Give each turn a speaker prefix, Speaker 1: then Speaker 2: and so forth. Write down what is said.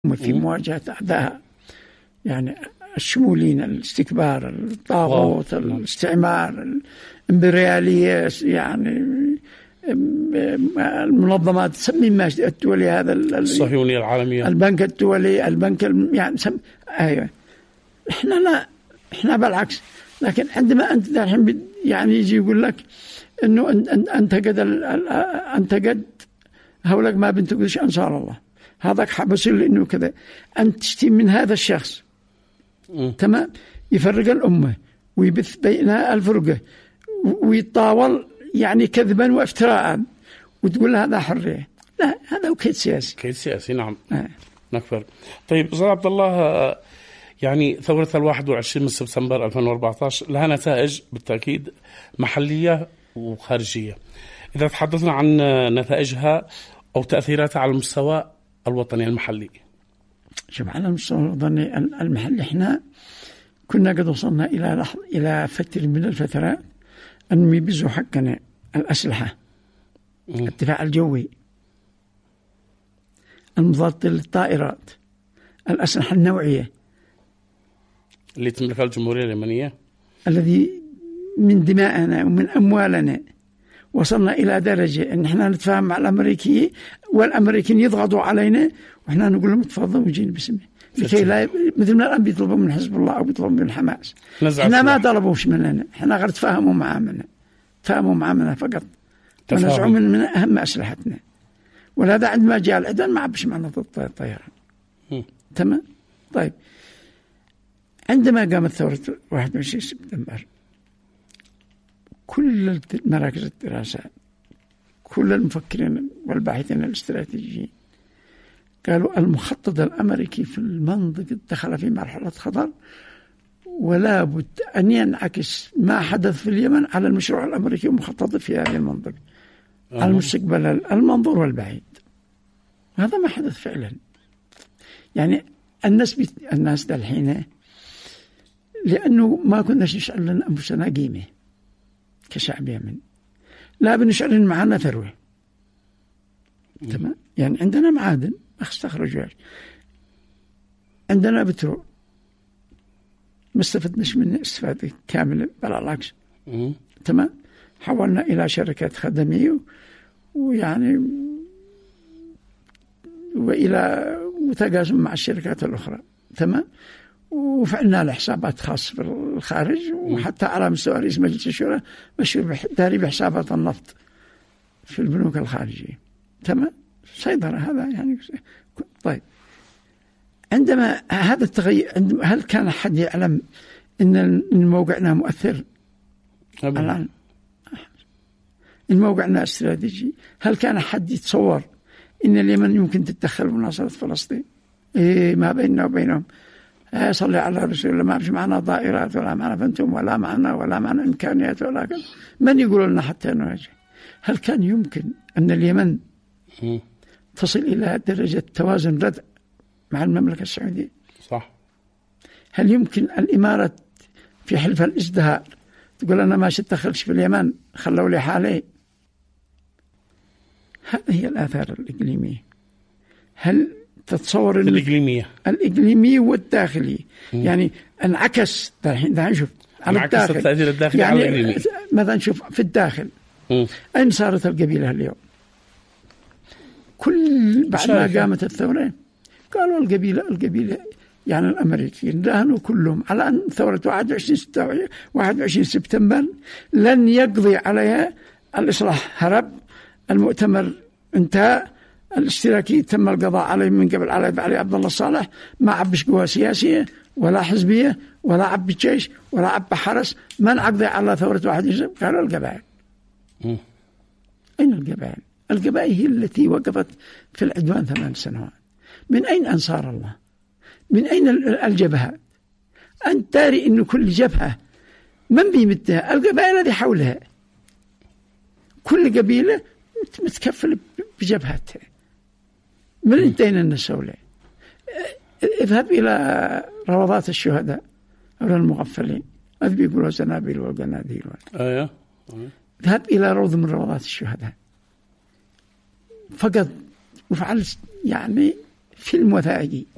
Speaker 1: في مواجهة أعدائها، يعني الشمولين، الاستكبار، الطاغوت، الاستعمار، الإمبريالية، يعني المنظمات، سمي ما الدولي، هذا
Speaker 2: الصهيونية العالمية،
Speaker 1: البنك الدولي، البنك يعني أيوة. إحنا لا، إحنا بالعكس. لكن عندما أنت الحين يعني يجي يقول لك إنه أنت قد هؤلاء ما بنتقدش أنصار الله، هذاك حبس إنه كذا، أنت تشتم من هذا الشخص تمام، يفرق الأمة ويبث بينها الفرقة ويتطاول يعني كذبا وافتراء، وتقول هذا حرية. لا، هذا كيد سياسي.
Speaker 2: كيد سياسي، نعم. نكفر. طيب أستاذ عبد الله، يعني ثورة 21 من سبتمبر 2014 لها نتائج بالتأكيد محلية وخارجية. إذا تحدثنا عن نتائجها أو تأثيراتها على المستوى الوطني المحلي.
Speaker 1: شوف، على المستوى الوطني المحلي احنا كنا قد وصلنا إلى فترة من الفترات أن يبزوا حقنا الأسلحة، الدفاع الجوي، المضاد للطائرات، الأسلحة النوعية
Speaker 2: اللي تملكها الجمهورية اليمنية، الذي
Speaker 1: من دماءنا ومن أموالنا. وصلنا إلى درجة أن احنا نتفاهم مع الأمريكيين والأمريكيين يضغطوا علينا وإحنا نقول لهم تفضلوا وجين باسمه، لكي لا مثل ما الآن بيطلبوا من حزب الله أو بيطلبوا من حماس. احنا ما طلبوش مننا، احنا غير تفاهموا معنا فقط، ونزعوا من أهم أسلحتنا. ولهذا عندما جاء العدوان ما عبش معنا ضد الطيران. تمام. طيب، عندما قامت ثورة 21 سبتمبر كل مراكز الدراسات، كل المفكرين والباحثين الاستراتيجيين قالوا المخطط الأمريكي في المنطقة دخل في مرحلة خطر، ولا بد أن ينعكس ما حدث في اليمن على المشروع الأمريكي المخطط في هذه المنطقة على المستقبل المنظور والبعيد. هذا ما حدث فعلا. يعني الناس ده الحين، لأنه ما كناش نشعر لنا أنفسنا قيمة كشعب يمن، لا بنشعر إن معنا ثروة. تمام. يعني عندنا معادن ما استخرجوهاش، عندنا بترول ما استفدناش منه استفادة كاملة، بل العكس. تمام. حولنا إلى شركات خدمية ويعني وإلى متقاسم مع الشركات الأخرى. تمام. وفعلنا له حسابات خاصة في الخارج، وحتى على مستوى رئيس مجلس الشورى مشهور داري بحسابات النفط في البنوك الخارجية. تمام. سيطرة هذا يعني. طيب، عندما هذا التغير، هل كان أحد يعلم إن موقعنا مؤثر؟ الآن موقعنا استراتيجي. هل كان أحد يتصور إن اليمن يمكن تتدخل بمناصرة فلسطين؟ ما بيننا وبينهم صلي على الرسول، ما فيش معنا ضائرات ولا معنا فنتم ولا معنا إمكانيات ولا كذا. من يقول لنا حتى نواجه؟ هل كان يمكن أن اليمن تصل إلى درجة توازن ردع مع المملكة السعودية؟
Speaker 2: صح.
Speaker 1: هل يمكن الإمارات في حلف الازدهار تقول أنا ما شتدخلش في اليمن، خلوا لي حالي؟ هذه هي الآثار الإقليمية. هل تتصور الإقليمية والداخلية يعني انعكس الحين شوف على الداخل،
Speaker 2: التأثير الداخلي
Speaker 1: يعني
Speaker 2: على الإقليمية.
Speaker 1: مثلا شوف في الداخل أين صارت القبيلة اليوم؟ كل بعد ما قامت الثورة قالوا القبيلة يعني الأمريكيين راهنوا كلهم على أن ثورة 21 سبتمبر لن يقضي عليها الإصلاح. هرب، المؤتمر انتهى، الاشتراكي تم القضاء عليه من قبل علي عبد الله الصالح، ما عبش قوى سياسية ولا حزبية ولا عب جيش ولا عب حرس، من عقضي على ثورة 21 قالوا القبائل. أين القبائل؟ القبائل هي التي وقفت في العدوان 8 سنوات. من أين أنصار الله؟ من أين الجبهات؟ أنت تاري أن كل جبهة من بيمدها؟ القبائل التي حولها، كل قبيلة متكفل بجبهتها. من انتهينا النسولة؟ اذهب إلى روضات الشهداء أو المغفلين، هذا بيقولوا زنابيل وقناديل. اذهب إلى روض من روضات الشهداء فقط، وفعل يعني فيلم وثائقي